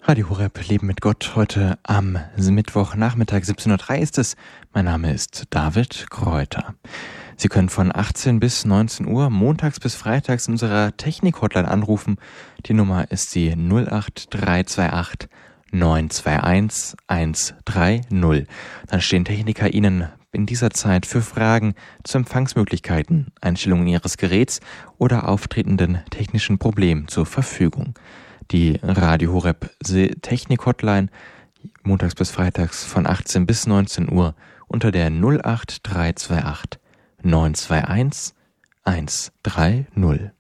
Radio Horeb Leben mit Gott, heute am Mittwochnachmittag 17:03 Uhr ist es. Mein Name ist David Kräuter. Sie können von 18 bis 19 Uhr montags bis freitags in unserer Technik-Hotline anrufen. Die Nummer ist die 08328 921 130. Dann stehen Techniker Ihnen in dieser Zeit für Fragen zu Empfangsmöglichkeiten, Einstellungen Ihres Geräts oder auftretenden technischen Problemen zur Verfügung. Die Radio Horeb Technik-Hotline montags bis freitags von 18 bis 19 Uhr unter der 08328 921 130.